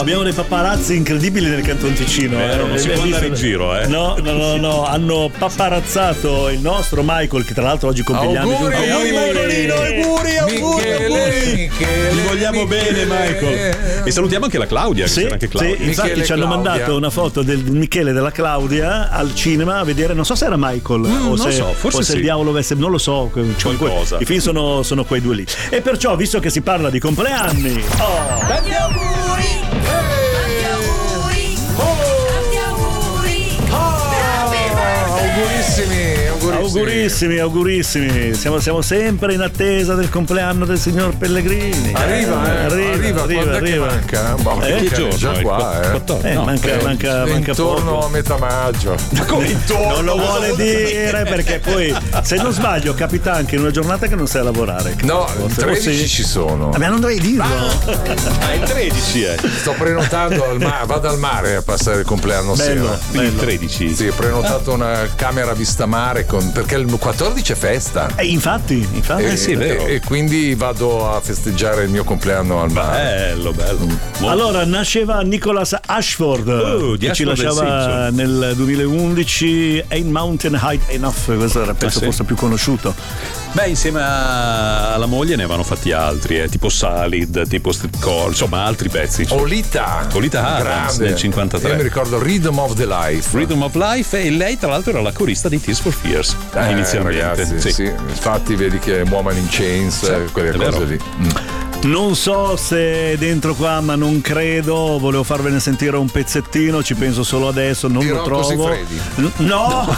abbiamo dei paparazzi incredibili nel Canton Ticino. Non si può andare in giro, eh? No, hanno paparazzato il nostro Michael, che tra l'altro oggi compie gli anni. Auguri, Auguri. Gli vogliamo bene, Michael. E salutiamo anche la Claudia, che c'era anche Claudia. Sì, infatti Michele ci hanno Claudia. mandato una foto del Michele e della Claudia al cinema a vedere, non so se era Michael non so, forse o se sì. il diavolo avesse, non lo so, Qualcosa. i film sono quei due lì. E perciò, visto che si parla di compleanni, Tanti auguri! Tanti auguri! Tanti auguri! augurissimi. Siamo sempre in attesa del compleanno del signor Pellegrini. Arriva, quando è che manca? Che giorno? Già Il qua, 14. No, manca intorno poco. a metà maggio. Ma come intorno? Non lo vuole dire perché poi, se non sbaglio, capita anche in una giornata che non sei a lavorare. No, Forse- 13 ci sono. Ma non dovevi dirlo. Il 13 Sto prenotando al mare, vado al mare a passare il compleanno sera. Quindi il 13. Sì, ho prenotato una camera vista mare perché il 14 è festa. Infatti. sì, è vero. E quindi vado a festeggiare il mio compleanno al mare. Bello. Allora nasceva Nicholas Ashford, di che ci Ashford lasciava nel 2011. Ain't Mountain High Enough, questo era il pezzo sì. forse più conosciuto. Beh, insieme alla moglie ne avevano fatti altri, tipo Salid, tipo Streetcore, insomma altri pezzi. Olita Adams nel 53. Io mi ricordo Rhythm of the Life. Rhythm of Life, e lei tra l'altro era la corista di Tears for Fears inizialmente. Ragazzi, sì. Infatti vedi che Woman in Chains, quelle è cose vero. lì. Non so se è dentro qua, ma non credo. Volevo farvene sentire un pezzettino, ci penso solo adesso, non Di lo Rocco trovo. Siffredi. No!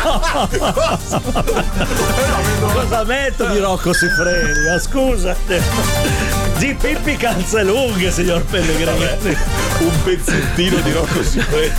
Cosa metto di Rocco Siffredi? Ma scusate. Di Pippi Calzelunghe, signor Pellegrini. Un pezzettino di Rocco Siffredi.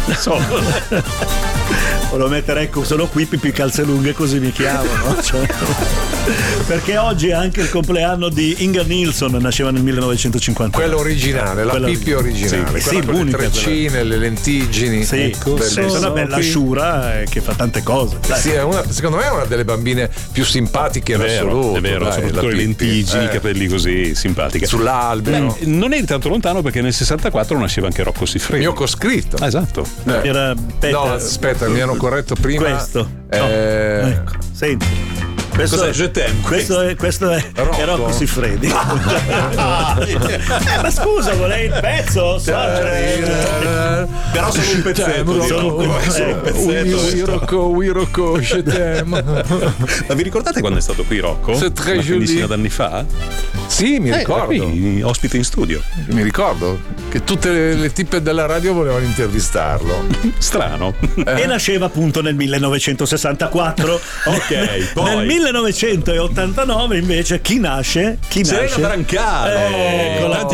Volevo mettere, ecco, sono qui Pippi Calzelunghe, così mi chiamano. Cioè, perché oggi è anche il compleanno di Inga Nilsson, nasceva nel 1950. Quella originale, la Quella- Pippi originale, sì, quella sì, con le l'unica, treccine, le lentiggini. Sì, Ecco, è bellissimo. una bella asciura che fa tante cose. Dai. Sì, secondo me è una delle bambine più simpatiche in assoluto. È vero, dai, soprattutto la le Pippi. lentiggini, i capelli così simpatiche. Sull'albero. Non eri tanto lontano perché nel 64 nasceva anche Rocco Siffredi. Mio coscritto. Esatto. Era No, aspetta, mi hanno corretto prima. questo. No, ecco, senti. Cos'è? Je t'aime? Questo è Rocco? Rocco Siffredi. Ma scusa, volei il pezzo? Però sono un pezzetto. We Rocco, je t'aime. Ma vi ricordate quando è stato qui Rocco? C'est très Una joli. quindicina d'anni fa? Sì, mi ricordo. Qui, ospite in studio. Mi ricordo che tutte le tippe della radio volevano intervistarlo. Strano. E nasceva appunto nel 1964. Ok, poi. Nel 1989 invece chi nasce? Serena Brancale. Eccola. Tanti